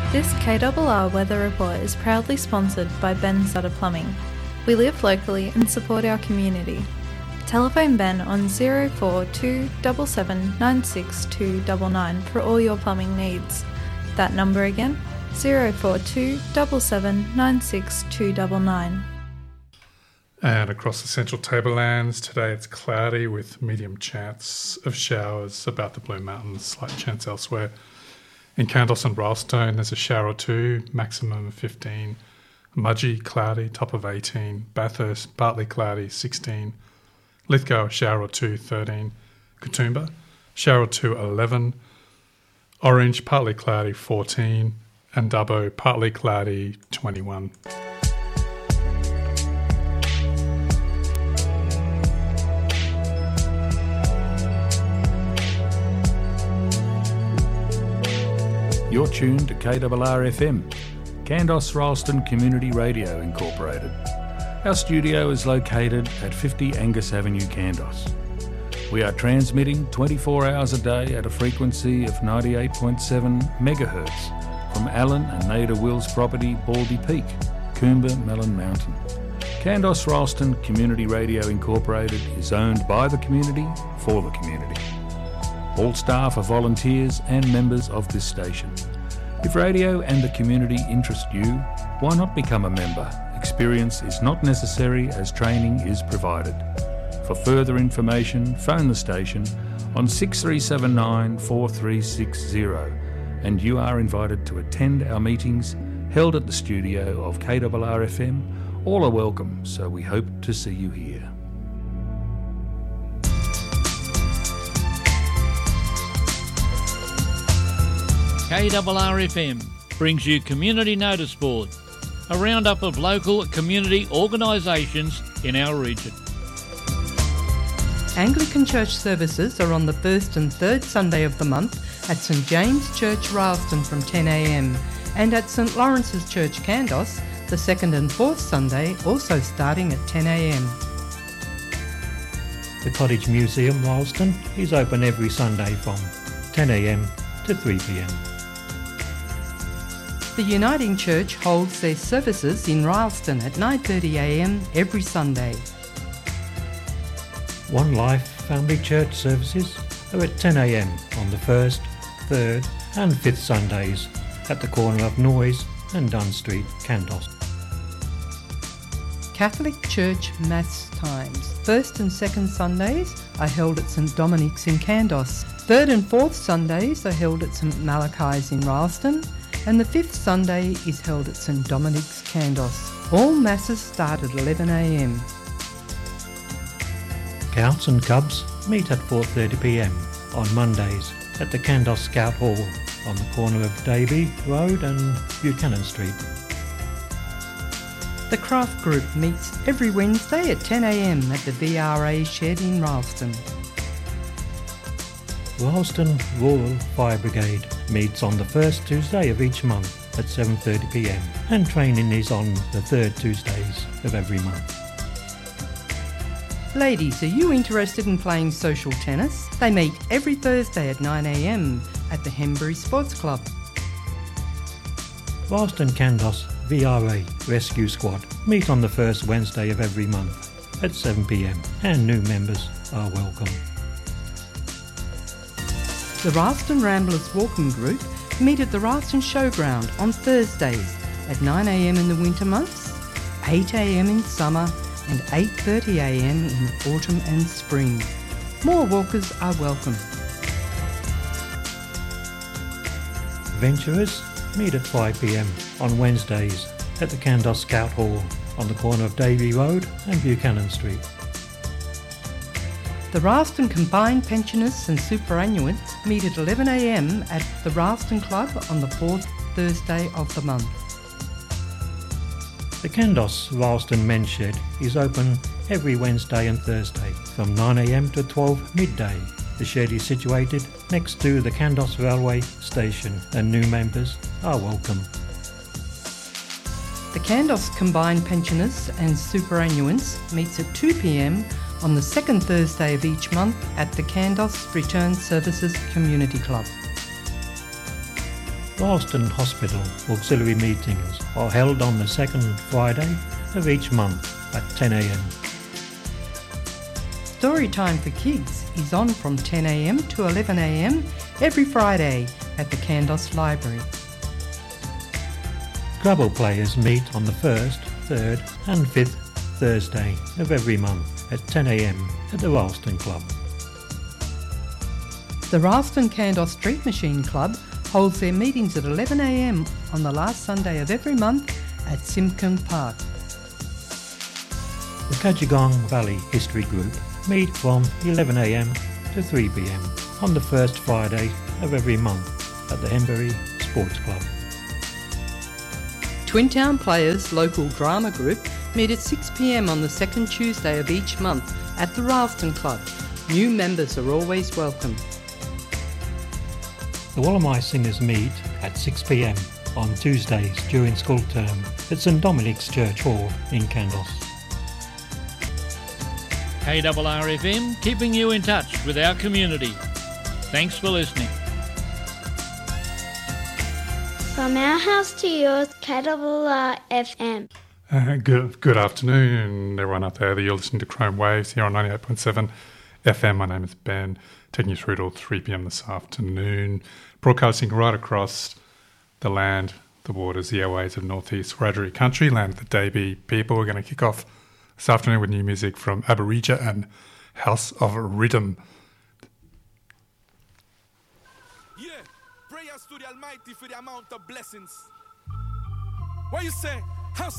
This KRR Weather Report is proudly sponsored by Ben Sutter Plumbing. We live locally and support our community. Telephone Ben on 042 77 96299 for all your plumbing needs. That number again, 042 77 96299. And across the central tablelands, today it's cloudy with medium chance of showers about the Blue Mountains, slight chance elsewhere. In Kandos and Ralston, there's a shower or two, maximum of 15. Mudgee, cloudy, top of 18. Bathurst, partly cloudy, 16. Lithgow, a shower or two, 13. Katoomba, shower or two, 11. Orange, partly cloudy, 14. And Dubbo, partly cloudy, 21. You're tuned to KRR-FM, Kandos Ralston Community Radio Incorporated. Our studio is located at 50 Angus Avenue, Kandos. We are transmitting 24 hours a day at a frequency of 98.7 megahertz from Alan and Nada Wills property, Baldy Peak, Coomba, Mellon Mountain. Kandos Ralston Community Radio Incorporated is owned by the community for the community. All staff are volunteers and members of this station. If radio and the community interest you, why not become a member? Experience is not necessary as training is provided. For further information, phone the station on 6379 4360 and you are invited to attend our meetings held at the studio of KRR-FM. All are welcome, so we hope to see you here. KRR-FM brings you Community Notice Board, a roundup of local community organisations in our region. Anglican Church services are on the first and third Sunday of the month at St James Church Ralston from 10 a.m. and at St Lawrence's Church Kandos the second and fourth Sunday, also starting at 10 a.m. The Cottage Museum Ralston is open every Sunday from 10 a.m. to 3 p.m. The Uniting Church holds their services in Ralston at 9:30 a.m. every Sunday. One Life Family Church services are at 10 a.m. on the 1st, 3rd and 5th Sundays at the corner of Noyes and Dunn Street, Kandos. Catholic Church Mass times. First and second Sundays are held at St Dominic's in Kandos. Third and fourth Sundays are held at St Malachi's in Ralston, and the fifth Sunday is held at St Dominic's, Kandos. All masses start at 11 a.m. Scouts and Cubs meet at 4:30 p.m. on Mondays at the Kandos Scout Hall on the corner of Davey Road and Buchanan Street. The Craft Group meets every Wednesday at 10 a.m. at the VRA shed in Ralston. Ralston Rural Fire Brigade meets on the first Tuesday of each month at 7:30 p.m. and training is on the third Tuesdays of every month. Ladies, are you interested in playing social tennis? They meet every Thursday at 9 a.m. at the Hembury Sports Club. Ralston Kandos VRA Rescue Squad meet on the first Wednesday of every month at 7 p.m. and new members are welcome. The Ralston Ramblers Walking Group meet at the Ralston Showground on Thursdays at 9 a.m. in the winter months, 8 a.m. in summer and 8:30 a.m. in autumn and spring. More walkers are welcome. Venturers meet at 5 p.m. on Wednesdays at the Kandos Scout Hall on the corner of Davey Road and Buchanan Street. The Ralston Combined Pensioners and Superannuants meet at 11 a.m. at the Ralston Club on the fourth Thursday of the month. The Kandos Ralston Men's Shed is open every Wednesday and Thursday from 9 a.m. to 12 midday. The shed is situated next to the Kandos Railway Station and new members are welcome. The Kandos Combined Pensioners and Superannuants meets at 2 p.m. on the second Thursday of each month at the Kandos Return Services Community Club. Ralston Hospital auxiliary meetings are held on the second Friday of each month at 10 a.m. Storytime for Kids is on from 10 a.m. to 11 a.m. every Friday at the Kandos Library. Scrabble players meet on the 1st, 3rd and 5th Thursday of every month at 10 a.m. at the Ralston Club. The Ralston Kandos Street Machine Club holds their meetings at 11 a.m. on the last Sunday of every month at Simkin Park. The Kajigong Valley History Group meet from 11 a.m. to 3 p.m. on the first Friday of every month at the Henbury Sports Club. Twin Town Players Local Drama Group meet at 6 p.m. on the second Tuesday of each month at the Ralston Club. New members are always welcome. The Wallamai Singers meet at 6 p.m. on Tuesdays during school term at St Dominic's Church Hall in Kandos. KRRFM, keeping you in touch with our community. Thanks for listening. From our house to yours, KRRFM. Good afternoon, everyone out there. You're listening to Chrome Waves here on 98.7 FM. My name is Ben, taking you through till 3 p.m. this afternoon, broadcasting right across the land, the waters, the airways of Northeast Wiradjuri Country, land of the Davey people. We're going to kick off this afternoon with new music from Aborija and House of Rhythm. Yeah, prayers to the Almighty for the amount of blessings. What you say?